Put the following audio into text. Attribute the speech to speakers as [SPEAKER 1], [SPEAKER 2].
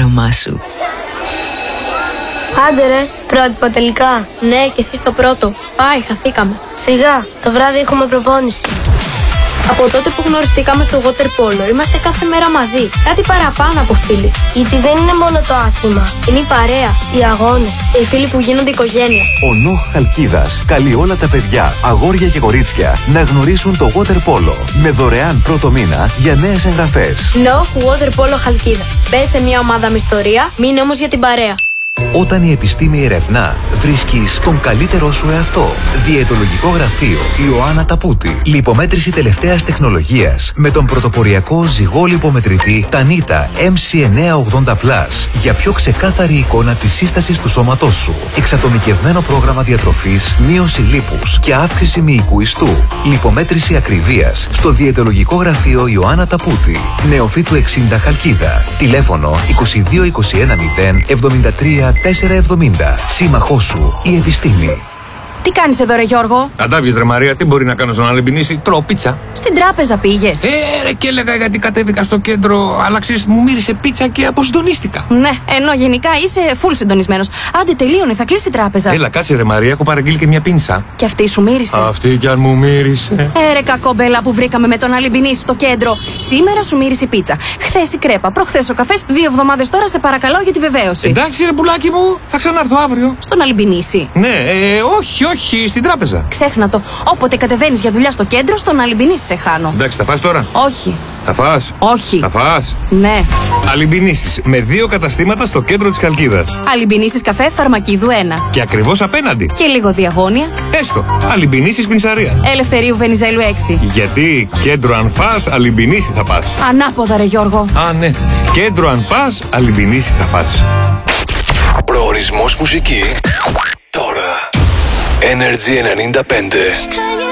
[SPEAKER 1] αρώμά σου.
[SPEAKER 2] Άντε ρε, πρότυπα τελικά.
[SPEAKER 3] Ναι, και εσύ στο πρώτο. Πάει, χαθήκαμε.
[SPEAKER 2] Σιγά, το βράδυ έχουμε προπόνηση.
[SPEAKER 3] Από τότε που γνωριστήκαμε στο water polo, είμαστε κάθε μέρα μαζί. Κάτι παραπάνω από φίλοι.
[SPEAKER 2] Γιατί δεν είναι μόνο το άθλημα.
[SPEAKER 3] Είναι η παρέα,
[SPEAKER 2] οι αγώνες
[SPEAKER 3] και οι φίλοι που γίνονται οικογένεια.
[SPEAKER 4] Ο ΝΟΧ Χαλκίδας καλεί όλα τα παιδιά, αγόρια και κορίτσια να γνωρίσουν το water polo με δωρεάν πρώτο μήνα για νέες εγγραφές.
[SPEAKER 3] NOH Water Polo Χαλκίδα. Μπες σε μια ομάδα με ιστορία, μείνε όμως για την παρέα.
[SPEAKER 4] Όταν η επιστήμη ερευνά, βρίσκεις τον καλύτερό σου εαυτό. Διαιτολογικό γραφείο Ιωάννα Ταπούτη. Λιπομέτρηση τελευταίας τεχνολογίας με τον πρωτοποριακό ζυγό λιπομετρητή Tanita MC980 Plus για πιο ξεκάθαρη εικόνα της σύστασης του σώματός σου. Εξατομικευμένο πρόγραμμα διατροφής, μείωση λίπους και αύξηση μυϊκού ιστού. Λιπομέτρηση ακριβίας στο διαιτολογικό γραφείο Ιωάννα Ταπούτη. Νεοφύτου 60 Χαλκίδα. Τηλέφωνο 22 21 0 73 470. Σύμμαχός σου, η επιστήμη.
[SPEAKER 5] Τι κάνεις εδώ, ρε Γιώργο?
[SPEAKER 6] Αντάβιες, ρε Μαρία, τι μπορεί να κάνω στον Αλεμπινίση? Τρώω πίτσα.
[SPEAKER 5] Στην τράπεζα πήγες?
[SPEAKER 6] Ρε, και έλεγα γιατί κατέβηκα στο κέντρο, αλλά ξέρεις, μου μύρισε πίτσα και αποσυντονίστηκα.
[SPEAKER 5] Ναι, ενώ γενικά είσαι full συντονισμένος. Άντε, τελείωνε, θα κλείσει η τράπεζα.
[SPEAKER 6] Έλα, κάτσε, ρε Μαρία, έχω παραγγείλει και μια πίνσα.
[SPEAKER 5] Και αυτή σου μύρισε?
[SPEAKER 6] Αυτή κι αν μου μύρισε.
[SPEAKER 5] Ρε κακόμπελα που βρήκαμε με τον Αλεμπινίση στο κέντρο. Σήμερα σου μύρισε η πίτσα. Χθες η κρέπα, προχθές ο καφές. 2 εβδομάδες τώρα σε παρακαλώ για τη βεβαίωση.
[SPEAKER 6] Εντάξει, ρε πουλάκι μου, θα ξανάρθω αύριο.
[SPEAKER 5] Στον Αλεμπινίση?
[SPEAKER 6] Ναι, όχι, στην τράπεζα.
[SPEAKER 5] Ξέχνα το. Όποτε κατεβαίνεις για δουλειά στο κέντρο, στον Αλεμπινίση σε χάνω.
[SPEAKER 6] Εντάξει, θα φας τώρα?
[SPEAKER 5] Όχι.
[SPEAKER 6] Θα φας?
[SPEAKER 5] Όχι.
[SPEAKER 6] Θα φας?
[SPEAKER 5] Ναι.
[SPEAKER 6] Αλεμπινίσεις με 2 καταστήματα στο κέντρο της Χαλκίδας.
[SPEAKER 5] Αλεμπινίσεις καφέ Φαρμακίδου 1.
[SPEAKER 6] Και ακριβώς απέναντι.
[SPEAKER 5] Και λίγο διαγώνια.
[SPEAKER 6] Έστω. Αλεμπινίσεις πινσαρία.
[SPEAKER 5] Ελευθερίου Βενιζέλου 6.
[SPEAKER 6] Γιατί κέντρο αν φας, Αλεμπινίση θα πας.
[SPEAKER 5] Ανάποδα, ρε Γιώργο.
[SPEAKER 6] Α, ναι. Κέντρο αν πας, Αλεμπινίση θα πας.
[SPEAKER 7] Προορισμός μουσική τώρα. Energy 95.